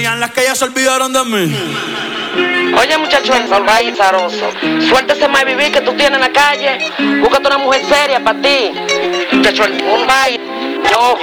Las que ya se olvidaron de mí. Oye, muchacho, el salvaje y zaroso, suéltese más vivir que tú tienes en la calle. Búscate una mujer seria para ti. Muchacho, el salvaje, yo.